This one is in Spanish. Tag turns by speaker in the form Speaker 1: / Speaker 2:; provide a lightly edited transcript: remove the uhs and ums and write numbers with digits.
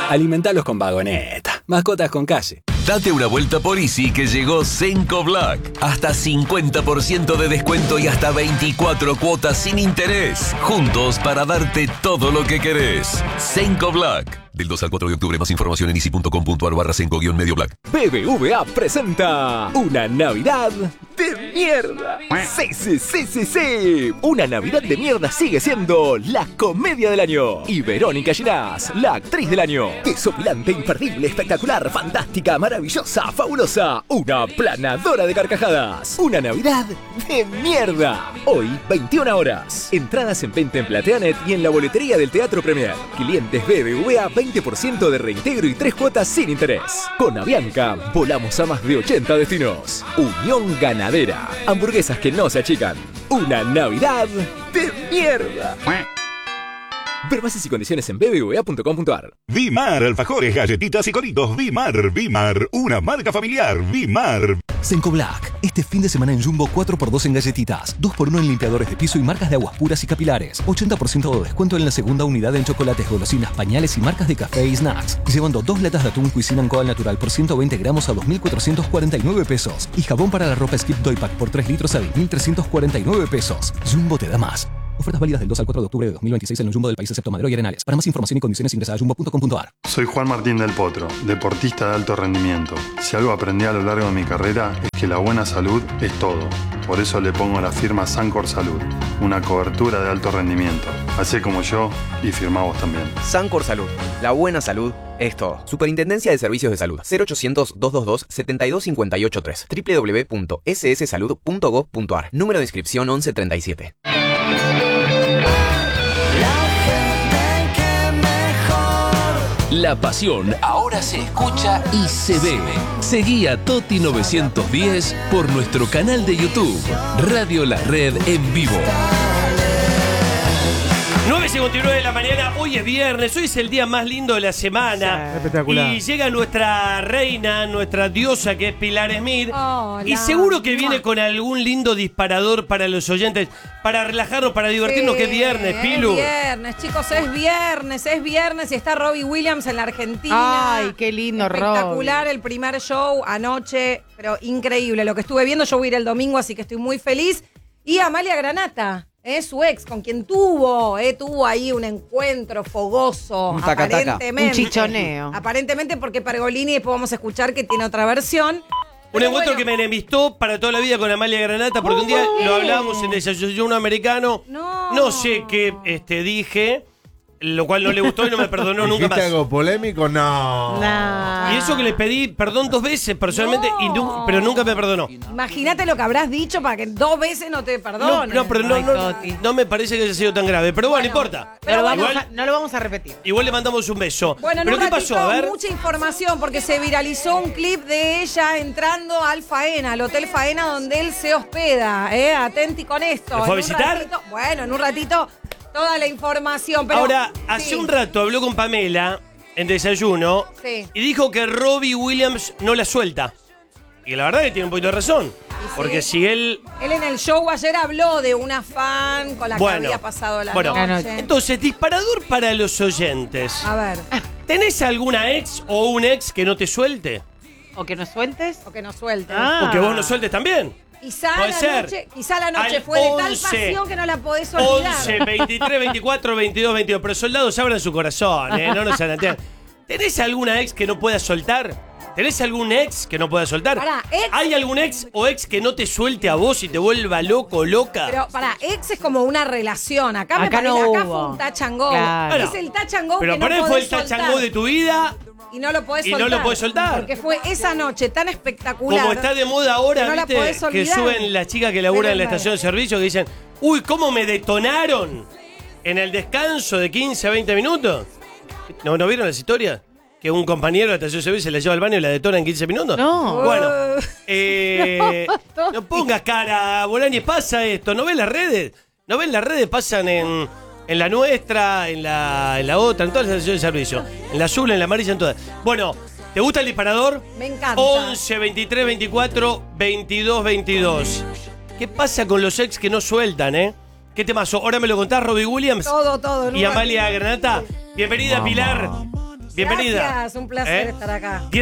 Speaker 1: Alimentalos con vagoneta. Mascotas con calle.
Speaker 2: Date una vuelta por Easy que llegó Senco Black. Hasta 50% de descuento y hasta 24 cuotas sin interés. Juntos para darte todo lo que querés. Senco Black. Del 2 al 4 de octubre, más información en easy.com.ar/Senco-medio Black.
Speaker 1: BBVA presenta una Navidad de mierda. Sí. Una Navidad de mierda sigue siendo la comedia del año. Y Verónica Ginás, la actriz del año. Desopilante, imperdible, espectacular, fantástica, maravillosa, fabulosa. Una planadora de carcajadas. Una Navidad de mierda. Hoy, 21 horas. Entradas en venta en Plateanet y en la boletería del Teatro Premier. Clientes BBVA, 20% de reintegro y 3 cuotas sin interés. Con Avianca, volamos a más de 80 destinos. Unión Ganadera. Hamburguesas que no se achican. Una Navidad de mierda. Ver bases y condiciones en bbva.com.ar.
Speaker 3: Vimar, alfajores, galletitas y coritos. Vimar, una marca familiar. Vimar.
Speaker 4: Senco Black. Este fin de semana en Jumbo 4x2 en galletitas, 2x1 en limpiadores de piso y marcas de aguas puras y capilares. 80% de descuento en la segunda unidad en chocolates, golosinas, pañales y marcas de café y snacks. Llevando 2 latas de atún Cuisine & Co al natural por 120 gramos a 2.449 pesos. Y jabón para la ropa Skip Doy Pack por 3 litros a 10.349 pesos. Jumbo te da más. Ofertas válidas del 2 al 4 de octubre de 2026 en el Jumbo del país excepto Madero y Arenales. Para más información y condiciones ingresa a jumbo.com.ar.
Speaker 5: Soy Juan Martín del Potro, deportista de alto rendimiento. Si algo aprendí a lo largo de mi carrera es que la buena salud es todo. Por eso le pongo a la firma Sancor Salud, una cobertura de alto rendimiento. Hacé como yo y firmá vos también.
Speaker 6: Sancor Salud, la buena salud es todo. Superintendencia de Servicios de Salud. 0800-222-72583. www.sssalud.gov.ar. Número de inscripción 1137.
Speaker 7: La pasión ahora se escucha y se ve. Seguí a Toti 910 por nuestro canal de YouTube, Radio La Red en vivo.
Speaker 8: 9:59 de la mañana, hoy es viernes, hoy es el día más lindo de la semana.
Speaker 9: Sí, espectacular.
Speaker 8: Y llega nuestra reina, nuestra diosa que es Pilar Smith.
Speaker 10: Hola.
Speaker 8: Y seguro que viene con algún lindo disparador para los oyentes, para relajarnos, para divertirnos, que es viernes, Pilu.
Speaker 10: Es viernes, chicos, es viernes y está Robbie Williams en la Argentina.
Speaker 9: Ay, qué lindo,
Speaker 10: espectacular
Speaker 9: Robbie.
Speaker 10: el primer show anoche, pero increíble lo que estuve viendo. Yo voy a ir el domingo, así que estoy muy feliz. Y Amalia Granata. Su ex, con quien tuvo ahí un encuentro fogoso,
Speaker 9: Un taca-taca.
Speaker 10: aparentemente.
Speaker 9: Un chichoneo.
Speaker 10: Aparentemente porque Pergolini, después vamos a escuchar que tiene otra versión.
Speaker 8: Un encuentro que me enemistó para toda la vida con Amalia Granata, porque un día lo hablábamos en Desayuno Americano. No sé qué dije, lo cual no le gustó y no me perdonó nunca más.
Speaker 11: ¿Dijiste algo polémico? No.
Speaker 8: Y eso que le pedí perdón 2 veces personalmente, pero nunca me perdonó.
Speaker 10: Imagínate lo que habrás dicho para que 2 veces no te perdone.
Speaker 8: No, pero no me parece que haya sido tan grave. Pero bueno, no importa.
Speaker 9: Pero no lo vamos a repetir.
Speaker 8: Igual le mandamos un beso.
Speaker 10: Bueno, en
Speaker 8: ¿Pero
Speaker 10: un
Speaker 8: qué
Speaker 10: ratito,
Speaker 8: pasó? A ver.
Speaker 10: mucha información porque se viralizó un clip de ella entrando al Faena, al Hotel Faena donde él se hospeda. Atenti con esto.
Speaker 8: ¿Lo fue a visitar?
Speaker 10: En un ratito toda la información. Pero,
Speaker 8: Ahora, hace un rato habló con Pamela en Desayuno y dijo que Robbie Williams no la suelta. Y la verdad que tiene un poquito de razón. Porque si él...
Speaker 10: Él en el show ayer habló de una fan con la que había pasado la noche.
Speaker 8: Entonces, disparador para los oyentes.
Speaker 10: A ver.
Speaker 8: ¿Tenés alguna ex o un ex que no te suelte?
Speaker 9: ¿O que nos sueltes?
Speaker 10: O que nos sueltes.
Speaker 8: O que vos no sueltes también.
Speaker 10: Quizá
Speaker 8: Puede
Speaker 10: la noche
Speaker 8: Al
Speaker 10: fue de
Speaker 8: 11,
Speaker 10: tal pasión que no la podés olvidar.
Speaker 8: 11, 23, 24, 22, 22. Pero soldados, abran su corazón, no nos anatean. ¿Tenés alguna ex que no puedas soltar? ¿Tenés algún ex que no puedas soltar? ¿Hay algún ex o ex que no te suelte a vos y te vuelva loco, loca?
Speaker 10: Pero ex es como una relación. Acá
Speaker 9: no
Speaker 10: fue
Speaker 9: hubo.
Speaker 10: un touch and go.
Speaker 9: Claro.
Speaker 10: Es el touch and go
Speaker 8: pero
Speaker 10: que no
Speaker 8: por ahí
Speaker 10: podés
Speaker 8: fue el touch and go de tu vida.
Speaker 10: Y no lo podés
Speaker 8: Y
Speaker 10: soltar.
Speaker 8: no lo podés soltar.
Speaker 10: Porque fue esa noche tan espectacular.
Speaker 8: Como está de moda ahora,
Speaker 10: que no la
Speaker 8: ¿viste?
Speaker 10: podés
Speaker 8: Que
Speaker 10: olvidar.
Speaker 8: suben las chicas que laburan en la
Speaker 10: Pero
Speaker 8: estación de servicio que dicen, uy, ¿cómo me detonaron en el descanso de 15 a 20 minutos? ¿No vieron las historias? Que un compañero de la estación de servicio se la lleva al baño y la detona en 15 minutos.
Speaker 9: No.
Speaker 8: Bueno, no pongas cara, Bolañez, pasa esto. ¿No ves las redes? ¿No ves las redes? Pasan en la nuestra, en la otra, en todas las estaciones de servicio. En la azul, en la amarilla, en todas. Bueno, ¿te gusta el disparador?
Speaker 10: Me encanta.
Speaker 8: 11, 23, 24, 22, 22. ¿Qué pasa con los ex que no sueltan, ¿Qué temazo? Ahora me lo contás, Robbie Williams.
Speaker 10: Todo.
Speaker 8: Y Amalia Granata. Bienvenida, Pilar. Bienvenida.
Speaker 10: Gracias, un placer estar acá.